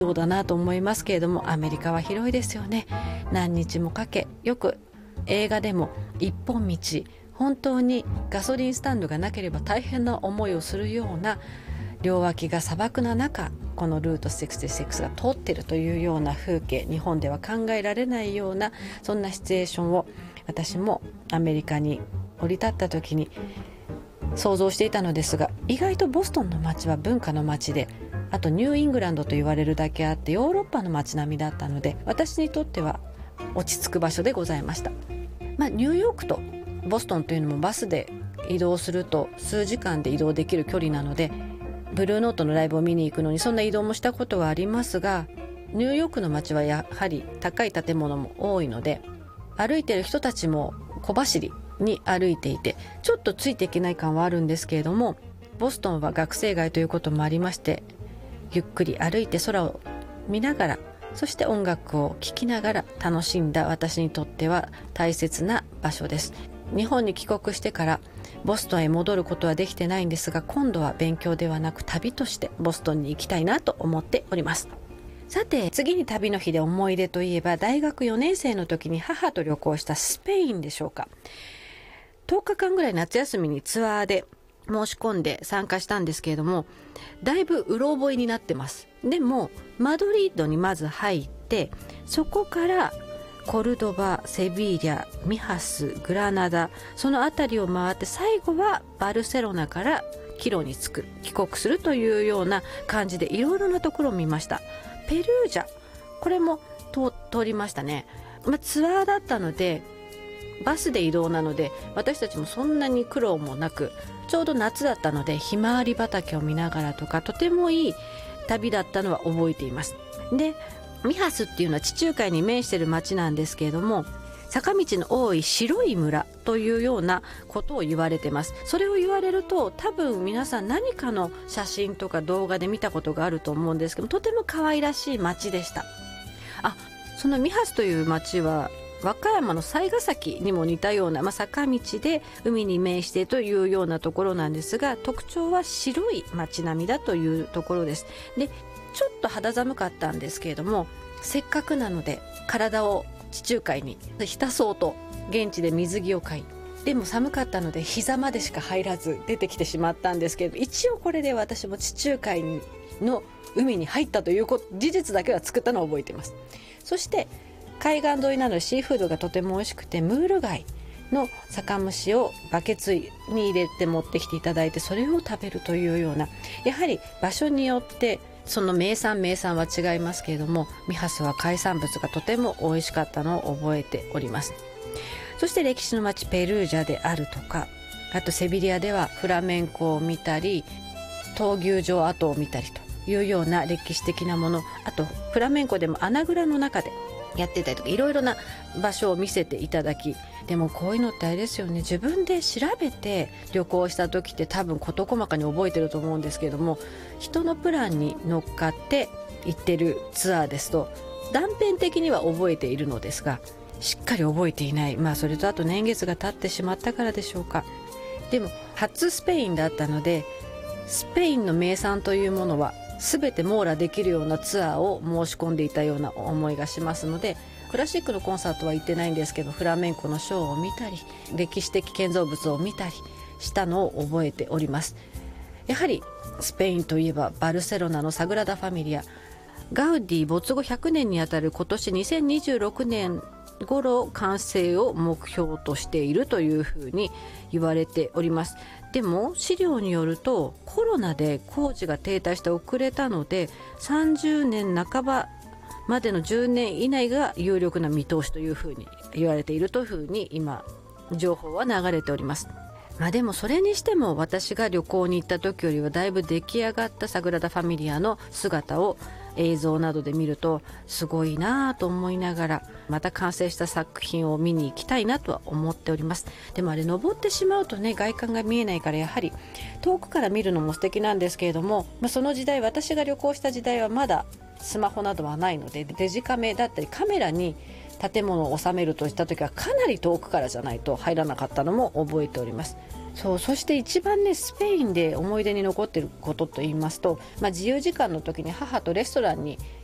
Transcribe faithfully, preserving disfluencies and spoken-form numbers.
そうだなと思いますけれども、アメリカは広いですよね。何日もかけ、よく映画でも一本道、本当にガソリンスタンドがなければ大変な思いをするような、両脇が砂漠の中、このルートろくじゅうろくが通っているというような風景、日本では考えられないようなそんなシチュエーションを私もアメリカに降り立った時に想像していたのですが、意外とボストンの街は文化の街で、あとニューイングランドと言われるだけあってヨーロッパの街並みだったので、私にとっては落ち着く場所でございました。まあ、ニューヨークとボストンというのもバスで移動すると数時間で移動できる距離なので、ブルーノートのライブを見に行くのにそんな移動もしたことはありますが、ニューヨークの街はやはり高い建物も多いので、歩いてる人たちも小走りに歩いていて、ちょっとついていけない感はあるんですけれども、ボストンは学生街ということもありまして、ゆっくり歩いて空を見ながら、そして音楽を聴きながら楽しんだ私にとっては大切な場所です。日本に帰国してからボストンへ戻ることはできてないんですが、今度は勉強ではなく旅としてボストンに行きたいなと思っております。さて、次に旅の日で思い出といえば、大学よねん生の時に母と旅行したスペインでしょうか。とおかかんぐらい夏休みにツアーで申し込んで参加したんですけれども、だいぶうろ覚えになってます。でもマドリードにまず入って、そこからコルドバ、セビリャ、ミハス、グラナダ、その辺りを回って、最後はバルセロナから帰路に着く、帰国するというような感じでいろいろなところを見ました。ペルージャ、これも通、通りましたね。まあ、ツアーだったのでバスで移動なので、私たちもそんなに苦労もなく、ちょうど夏だったのでひまわり畑を見ながらとか、とてもいい旅だったのは覚えています。で、ミハスっていうのは地中海に面している町なんですけれども、坂道の多い白い村というようなことを言われてます。それを言われると、多分皆さん何かの写真とか動画で見たことがあると思うんですけど、とても可愛らしい町でした。あ、そのミハスという町は和歌山の雑賀崎にも似たような、まあ、坂道で海に面してというようなところなんですが、特徴は白い街並みだというところです。で、ちょっと肌寒かったんですけれども、せっかくなので体を地中海に浸そうと現地で水着を買い、でも寒かったので膝までしか入らず出てきてしまったんですけど、一応これで私も地中海の海に入ったという事実だけは作ったのを覚えています。そして海岸沿いなのでシーフードがとても美味しくて、ムール貝の酒蒸しをバケツに入れて持ってきていただいて、それを食べるというような、やはり場所によってその名産名産は違いますけれども、ミハスは海産物がとても美味しかったのを覚えております。そして歴史の街ペルージャであるとか、あとセビリアではフラメンコを見たり、闘牛場跡を見たりというような歴史的なもの、あとフラメンコでも穴蔵の中でやってたりとか、いろいろな場所を見せていただき、でもこういうのってあれですよね、自分で調べて旅行した時って多分事細かに覚えてると思うんですけれども、人のプランに乗っかって行ってるツアーですと断片的には覚えているのですが、しっかり覚えていない、まあそれとあと年月が経ってしまったからでしょうか。でも初スペインだったので、スペインの名産というものは全て網羅できるようなツアーを申し込んでいたような思いがしますので、クラシックのコンサートは行ってないんですけど、フラメンコのショーを見たり歴史的建造物を見たりしたのを覚えております。やはりスペインといえばバルセロナのサグラダ・ファミリア、ガウディ没後ひゃくねんにあたる今年にせんにじゅうろくねん頃完成を目標としているというふうに言われております。でも資料によるとコロナで工事が停滞して遅れたので、さんじゅうねんなかばまでのじゅうねん以内が有力な見通しというふうに言われているというふうに今情報は流れております。まあでもそれにしても私が旅行に行った時よりはだいぶ出来上がったサグラダ・ファミリアの姿を映像などで見るとすごいなと思いながら、また完成した作品を見に行きたいなとは思っております。でもあれ登ってしまうとね、外観が見えないから、やはり遠くから見るのも素敵なんですけれども、まあ、その時代、私が旅行した時代はまだスマホなどはないので、デジカメだったりカメラに建物を収めるとした時はかなり遠くからじゃないと入らなかったのも覚えております。そう、そして一番ね、スペインで思い出に残っていることと言いますと、まあ、自由時間の時に母とレストランに